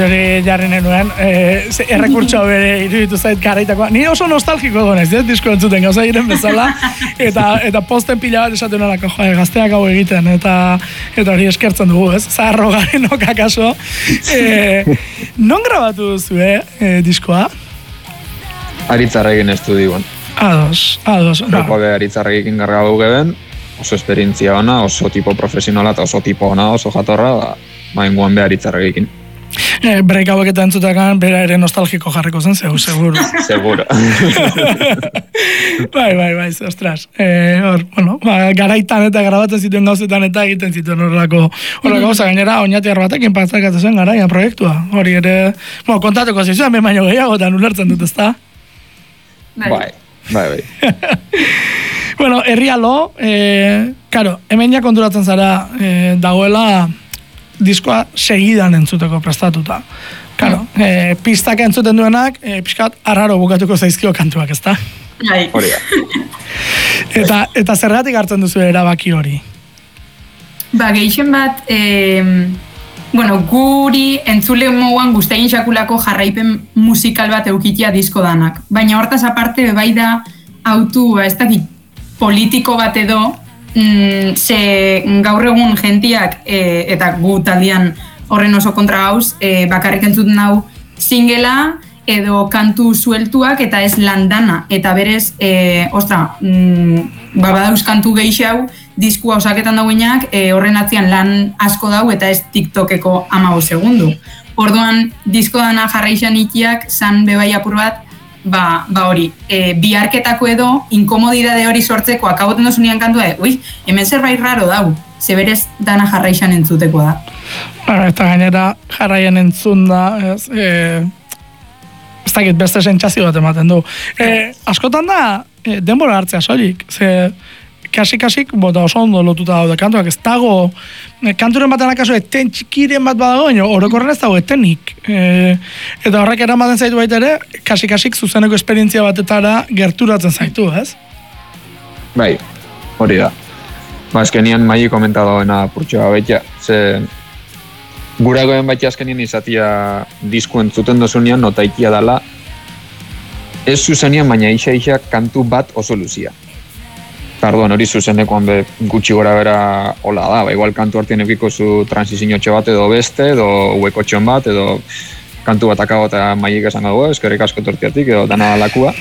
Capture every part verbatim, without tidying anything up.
hori jarri nenuen, eh, errekurtso bere iruditu zait garaitakoa. Ni oso nostalgiko gonez, ez, disko entzuten gauza giren bezala, eta, eta posten pila bat esaten nolako, jo, gazteak hau egiten, eta eta hori eskertzen dugu, ez, zaharro garenok akaso. Eh, non grabatu duzu, eh, eh diskoa? Aritzarrekin estudioan. Ados, ados. Repoge Aritzarrekin gargatu geben, oso esperientzia ona, oso tipo profesionala eta oso tipo ona, oso jatorra, da, maenguan be Aritzarrekin. Eh, break hauek eta entzutakan, bera ere nostalgiko jarriko zen, zeu, seguro. Seguro. bai, bai, bai, ostras. Eh, hor, bueno, ba, garaitan eta grabatzen zituen gauzetan eta egiten zituen horrelako, horrelako gauza, gainera, oinatiar batekin patzakatzen zen garaian proiektua. Hori ere, bueno, kontatuko zizuen, behin baino gehiago, eta ulertzen dut, ezta? Bai, bai, bai. Bueno, herrialo, eh, karo, hemen ja konturatzen zara eh, dagoela diskoa segidan entzuteko prestatuta. Karo, mm. eh, pistak entzuten duenak, eh, pixkat arraro bukatuko zaizkio kantuak, ezta? Bai. Hori da. Eta, eta zergatik hartzen duzu erabaki hori? Ba, gehixen bat, eh, bueno, guri entzule moguan guztain xakulako jarraipen musikal bat eukitia disko danak. Baina hortaz aparte, bai da, autu, ba, ez dakit, politiko bat edo, mm, ze gaur egun jentiak, e, eta gu taldean horren oso kontra gauz, e, bakarrik entzuten hau singela, edo kantu sueltuak eta ez landana. Eta berez, e, ostra, mm, ba, badauz kantu gehixi hau, diskua osaketan dauenak, e, horren atzian lan asko dau eta ez TikTokeko hamabost segundu. Orduan, disko dana jarraixan itiak, zan bebai apur bat, ba, ba hori, e, biharketako edo, inkomodidade hori sortzeko, akaboten dozunean kantua, e, ui, hemen zerbait raro dau, zeberez dana jarraixan entzutekoa da. Bara, eta gainera jarraian entzun da, ez, e, ez dakit beste sentsazio bat ematen du. E, askotan da, e, denbora hartzea soilik, ze, kasik-kasik, bota oso ondo lotuta daude kantuak, ez dago, e, kanturen batean akaso eten txikiren bat badago, baina orokorren ez dago etenik. E, eta horrek eramaten zaitu baita ere, kasik-kasik zuzeneko esperientzia batetara gerturatzen zaitu, ez? Bai, hori da. Ba, azkenian maili komentadoena purtsoa betja, ze guragoen baita azkenian izatia disku entzuten dozunean notaikia dala, ez zuzenian, baina isa-isa kantu bat oso luzia. Tarduan hori zuzenekoan be gutxi gora bera hola da, ba, igual kantu hartien eukiko zu transizinotxo bat edo beste, edo huekotxon bat, edo kantu bat akago eta maiik esan dugu, eskerrik asko tortiatik, edo dana lakua.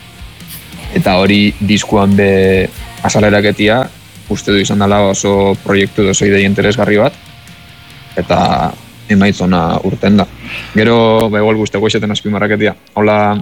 Eta hori diskuan be azaleraketia, uste du izan dela oso proiektu oso idei interesgarri bat, eta emaitzona urten da. Gero, ba, igual guzteko eseten azpimarraketia. Hola,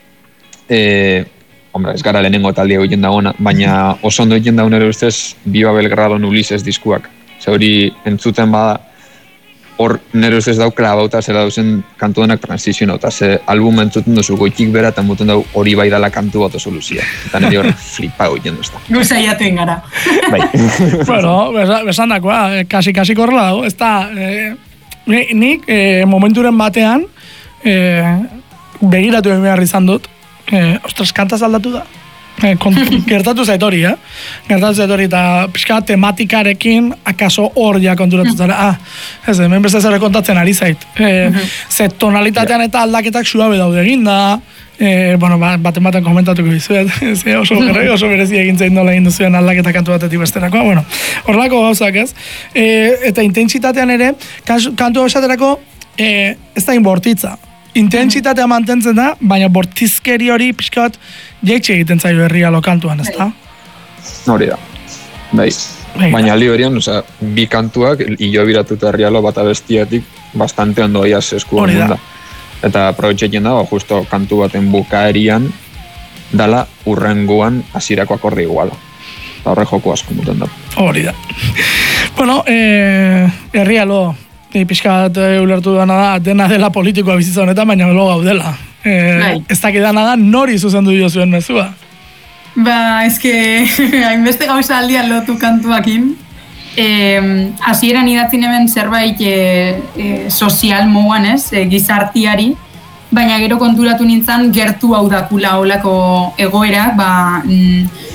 eh, hombre, ez gara lehenengo taldia egiten dagoena, baina oso ondo egiten dagoen ere ustez Viva Belgradon Ulises diskuak. Ze hori entzuten bada, hor nire ustez dau klabauta zela duzen kantu denak transizioa, eta ze album entzuten duzu goitik bera, eta muten dau hori bai dala kantu bat oso luzia. Eta nire hor flipau egiten duzta. Guzaiaten gara. Bai. Bueno, besan dakoa, kasi-kasi korrela dago, ez da, eh, nik eh, momenturen batean eh, begiratu egin behar izan dut, Eh, ostras, kantaz aldatu da. Eh, gertatu zait hori, eh? Gertatu zait hori, eta pixka tematikarekin akaso hor ja konturatu zara. Ah, ez, hemen beste zare kontatzen ari zait. Eh, ze tonalitatean eta aldaketak suabe daude egin da. Eh, bueno, baten baten komentatuko dizuet. Ze oso, oso berezi egin zein nola egin duzuen aldaketa kantu batetik besterakoa. Bueno, horrelako gauzak ez. Eh, eta intentsitatean ere, kantu esaterako eh, ez da inbortitza. Intentsitatea mantentzen da, baina bortizkeri hori pixka bat jaitxe egiten zaio herria lokantuan, ez da? Hori da, bai. Baina aldi horian, oza, bi kantuak, hilo biratuta herrialo bat abestiatik, bastante ondo iaz esku da. Eta aprobetxekin da, justo kantu baten bukaerian, dala urrengoan hasierako akorde iguala. Eta horre joko asko muten da. Hori da. Bueno, eh, herrialo, E, pixka bat e, ulertu dana da, dena dela politikoa bizitza honetan, baina lo gaudela. E, ez dakidana da, nori zuzendu dio zuen mezua? Ba, ezke, hainbeste gauza aldian lotu kantuakin. E, hasieran idatzin hemen zerbait e, e, sozial moguan ez, e, gizartiari, baina gero konturatu nintzen gertu hau dakula olako egoera, ba, mm,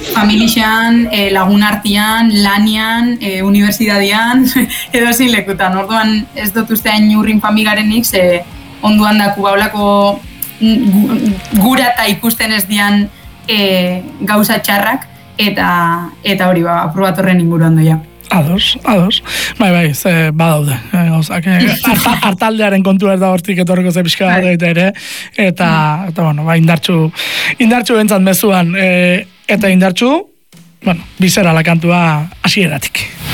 familixean, e, lagun artian, lanian, e, unibertsitatean, edo zin lekutan. Orduan ez dut uste hain urrin famigarenik, ze onduan daku baulako gura eta ikusten ez dian e, gauza txarrak, eta eta hori ba, aprobatorren inguruan doia. Ados, ados. Bai, bai, ze badaude. Gauzak, hartaldearen kontua ez da hortik etorreko ze pixka bat egite ere, eta, eta bueno, ba, indartxu, indartxu bentsat mezuan, e, eta indartxu, bueno, bizera la kantua hasieratik.